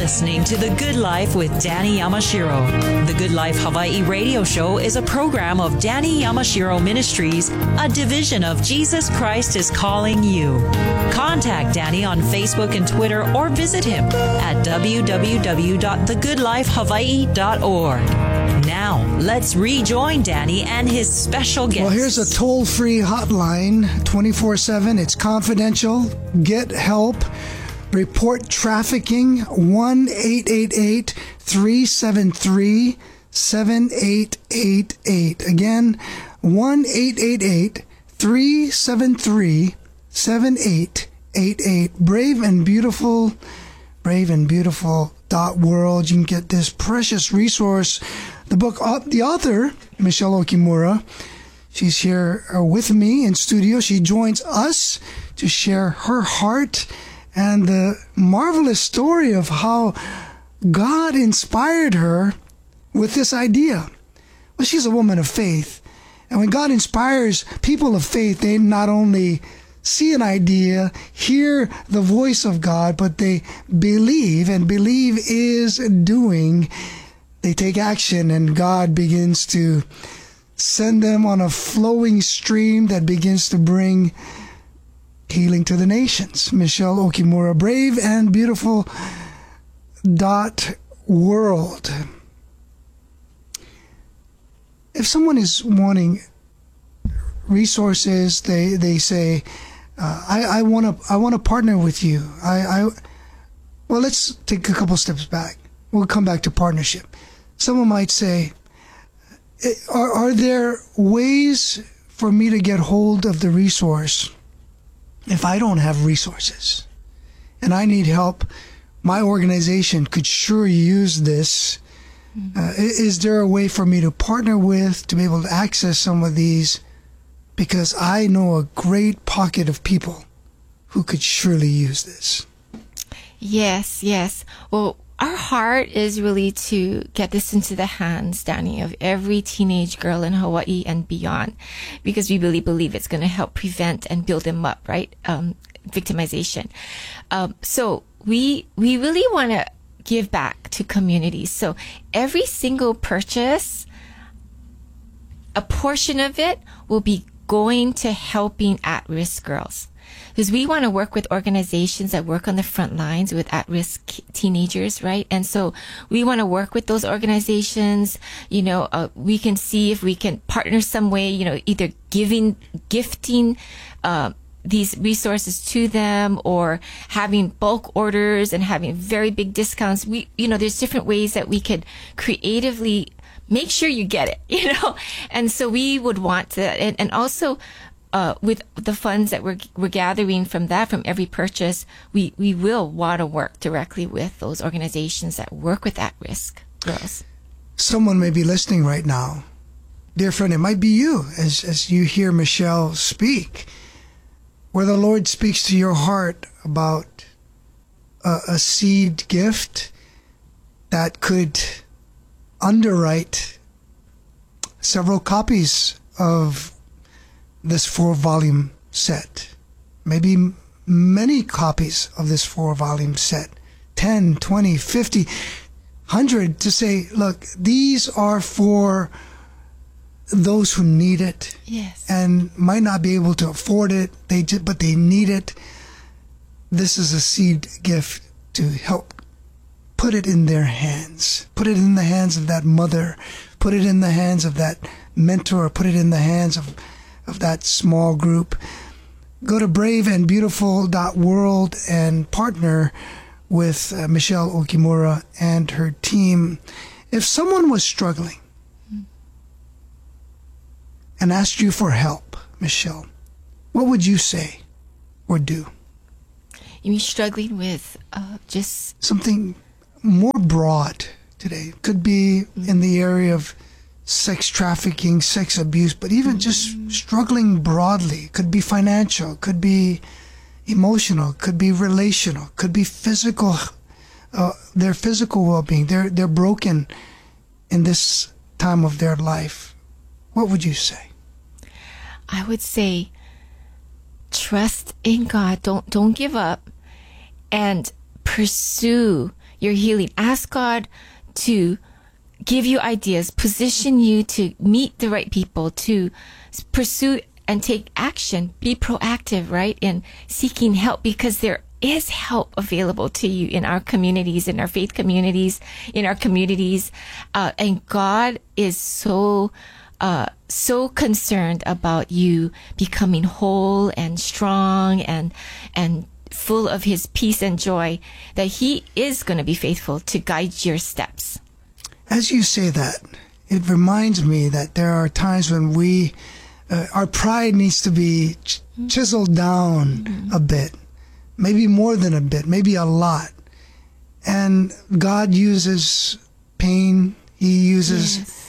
listening to The Good Life with Danny Yamashiro. The Good Life Hawaii radio show is a program of Danny Yamashiro Ministries, a division of Jesus Christ is Calling You. Contact Danny on Facebook and Twitter or visit him at www.thegoodlifehawaii.org. Now, let's rejoin Danny and his special guest. Well, here's a toll-free hotline, 24/7. It's confidential. Get help. Report trafficking, 1-888-373-7888. Again, 1-888-373-7888. Braveandbeautiful.world. You can get this precious resource. The book, the author, Michelle Okimura, she's here with me in studio. She joins us to share her heart and the marvelous story of how God inspired her with this idea. Well, she's a woman of faith. And when God inspires people of faith, they not only see an idea, hear the voice of God, but they believe, and believe is doing. They take action, and God begins to send them on a flowing stream that begins to bring healing to the nations. Michelle Okimura, braveandbeautiful.world. If someone is wanting resources, they say, I want to partner with you. Well, let's take a couple steps back. We'll come back to partnership. Someone might say, are there ways for me to get hold of the resource if I don't have resources and I need help? My organization could sure use this. Is there a way for me to partner with, to be able to access some of these? Because I know a great pocket of people who could surely use this. Yes. Well, our heart is really to get this into the hands, Danny, of every teenage girl in Hawaii and beyond, because we really believe it's going to help prevent and build them up, right? Victimization. So we really want to give back to communities. So every single purchase, a portion of it will be going to helping at-risk girls. Because we want to work with organizations that work on the front lines with at-risk teenagers, right? And so we want to work with those organizations. We can see if we can partner some way, either gifting these resources to them, or having bulk orders and having very big discounts. There's different ways that we could creatively make sure you get it, And so we would want to, and also, with the funds that we're gathering from every purchase, we will want to work directly with those organizations that work with at-risk girls. Someone may be listening right now. Dear friend, it might be you as you hear Michelle speak, where the Lord speaks to your heart about a seed gift that could underwrite several copies of this 4-volume set, maybe many copies of this 4-volume set, 10, 20, 50, 100, to say, look, these are for those who need it. Yes. And might not be able to afford it, but they need it. This is a seed gift to help put it in their hands. Put it in the hands of that mother. Put it in the hands of that mentor. Put it in the hands of that small group. Go to braveandbeautiful.world and partner with Michelle Okimura and her team. If someone was struggling and asked you for help, Michelle, what would you say or do? You mean struggling with just something more broad today? Could be in the area of sex trafficking, sex abuse, but even just struggling broadly. Could be financial, could be emotional, could be relational, could be physical, their physical well-being. They're broken in this time of their life. What would you say? I would say trust in God. Don't give up, and pursue your healing. Ask God to give you ideas, position you to meet the right people, to pursue and take action. Be proactive, right, in seeking help, because there is help available to you in our communities, in our faith communities, in our communities. And God is so concerned about you becoming whole and strong and full of his peace and joy, that he is going to be faithful to guide your steps. As you say that, it reminds me that there are times when our pride needs to be chiseled down a bit, maybe more than a bit, maybe a lot. And God uses pain. He uses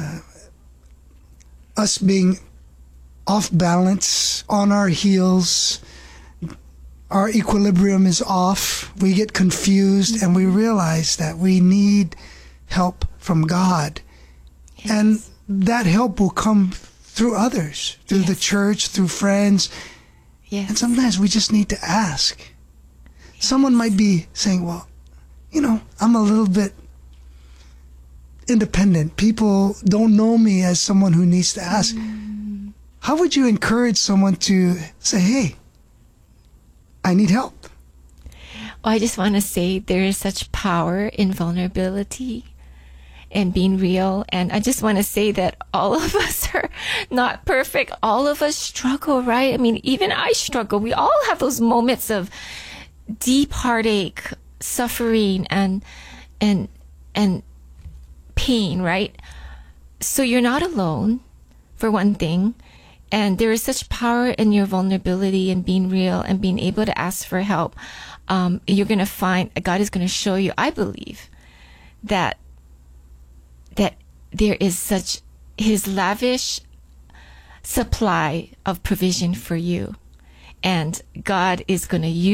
us being off balance, on our heels. Our equilibrium is off. We get confused and we realize that we need help from God. Yes. And that help will come through others, through the church, through friends. Yes. And sometimes we just need to ask. Yes. Someone might be saying, well, I'm a little bit independent. People don't know me as someone who needs to ask. How would you encourage someone to say, hey, I need help? Well, I just want to say there is such power in vulnerability and being real. And I just want to say that all of us are not perfect. All of us struggle, right? I mean, even I struggle. We all have those moments of deep heartache, suffering, and pain, right? So you're not alone, for one thing. And there is such power in your vulnerability and being real and being able to ask for help. You're going to find, God is going to show you, I believe, that there is such his lavish supply of provision for you. And God is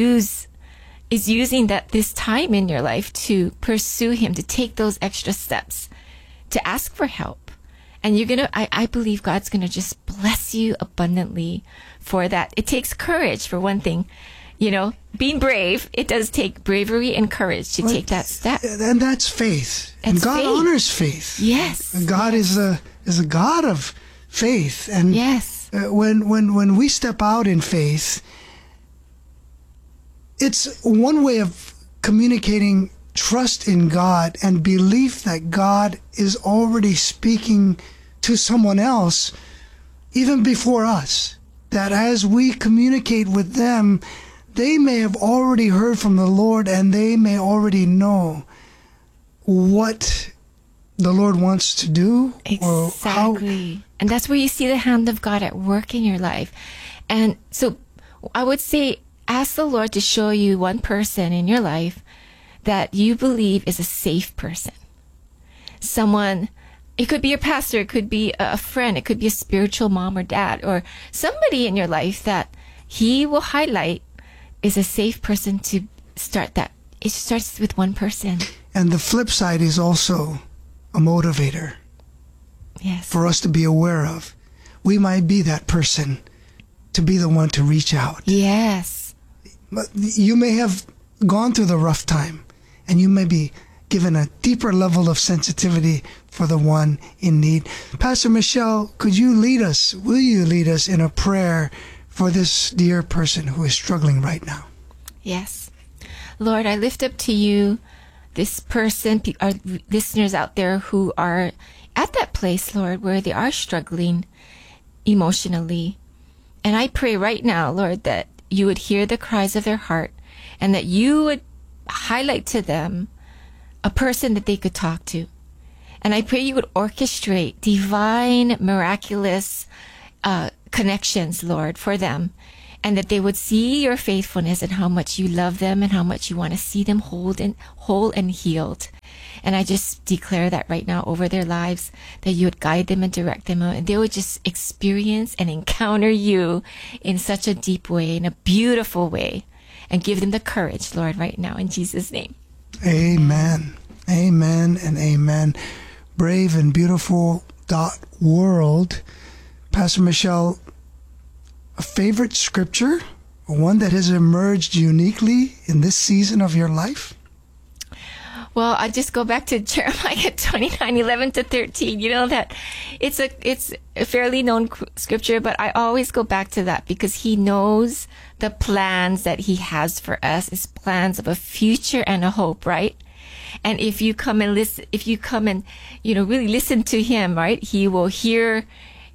using this time in your life to pursue him, to take those extra steps, to ask for help. And I believe God's going to just bless you abundantly for that. It takes courage, for one thing. Being brave, it does take bravery and courage to take that step. And that's faith. And God honors faith. Yes. God is a God of faith. And yes. When we step out in faith, it's one way of communicating trust in God and belief that God is already speaking to someone else even before us. That as we communicate with them, they may have already heard from the Lord and they may already know what the Lord wants to do. Exactly. And that's where you see the hand of God at work in your life. And so I would say, ask the Lord to show you one person in your life that you believe is a safe person. Someone, it could be your pastor, it could be a friend, it could be a spiritual mom or dad, or somebody in your life that he will highlight is a safe person to start that. It starts with one person. And the flip side is also a motivator. Yes. For us to be aware of. We might be that person to be the one to reach out. Yes. But you may have gone through the rough time and you may be given a deeper level of sensitivity for the one in need. Pastor Michelle, will you lead us in a prayer for this dear person who is struggling right now? Yes. Lord, I lift up to you this person, our listeners out there who are at that place, Lord, where they are struggling emotionally. And I pray right now, Lord, that you would hear the cries of their heart and that you would highlight to them a person that they could talk to. And I pray you would orchestrate divine, miraculous connections, Lord, for them, and that they would see your faithfulness and how much you love them and how much you want to see them whole and healed. And I just declare that right now over their lives, that you would guide them and direct them, and they would just experience and encounter you in such a deep way, in a beautiful way, and give them the courage, Lord, right now, in Jesus' name. Amen. Amen and amen. Brave and beautiful .world. Pastor Michelle, a favorite scripture, one that has emerged uniquely in this season of your life? Well, I just go back to Jeremiah 29:11-13. You know that it's a fairly known scripture, but I always go back to that because he knows the plans that he has for us is plans of a future and a hope, right? And if you come and listen, really listen to him, right? We will hear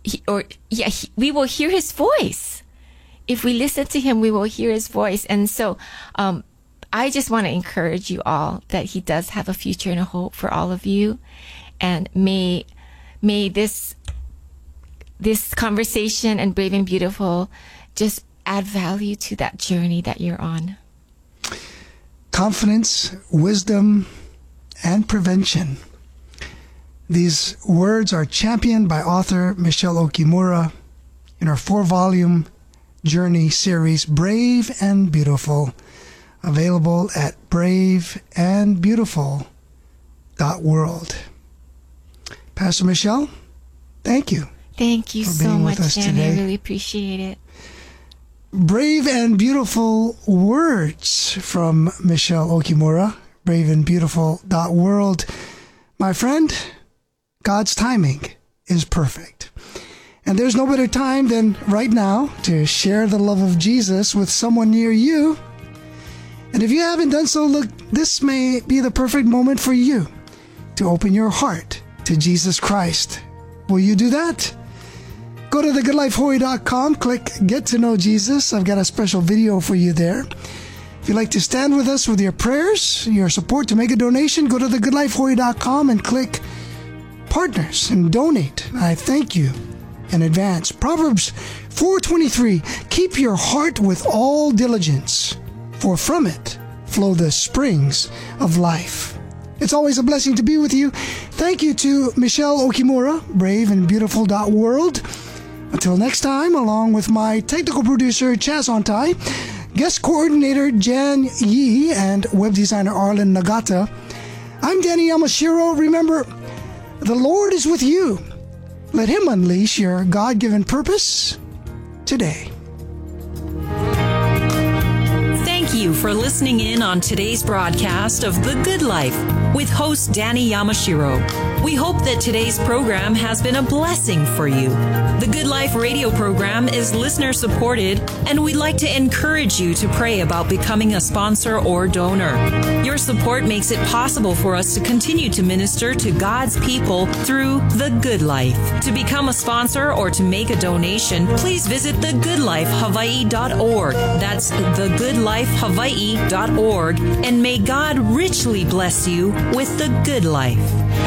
his voice. If we listen to him, we will hear his voice. And so, I just want to encourage you all that he does have a future and a hope for all of you. And may this conversation and Brave and Beautiful just add value to that journey that you're on. Confidence, wisdom, and prevention. These words are championed by author Michelle Okimura in her 4-volume journey series, Brave and Beautiful, available at braveandbeautiful.world. Pastor Michelle, thank you. Thank you so much, Danny. I really appreciate it. Brave and Beautiful words from Michelle Okimura, braveandbeautiful.world. My friend, God's timing is perfect. And there's no better time than right now to share the love of Jesus with someone near you. And if you haven't done so, look, this may be the perfect moment for you to open your heart to Jesus Christ. Will you do that? Go to thegoodlifehawaii.com, click Get to Know Jesus. I've got a special video for you there. If you'd like to stand with us with your prayers, your support to make a donation, go to thegoodlifehawaii.com and click Partners and donate. I thank you in advance. Proverbs 4:23, keep your heart with all diligence, for from it flow the springs of life. It's always a blessing to be with you. Thank you to Michelle Okimura, braveandbeautiful.world. Until next time, along with my technical producer, Chaz Ontai, guest coordinator, Jan Yee, and web designer, Arlen Nagata, I'm Danny Yamashiro. Remember, the Lord is with you. Let him unleash your God-given purpose today. Thank you for listening in on today's broadcast of The Good Life with host Danny Yamashiro. We hope that today's program has been a blessing for you. The Good Life radio program is listener supported, and we'd like to encourage you to pray about becoming a sponsor or donor. Your support makes it possible for us to continue to minister to God's people through The Good Life. To become a sponsor or to make a donation, please visit thegoodlifehawaii.org. That's thegoodlifehawaii.org, and may God richly bless you with the good life.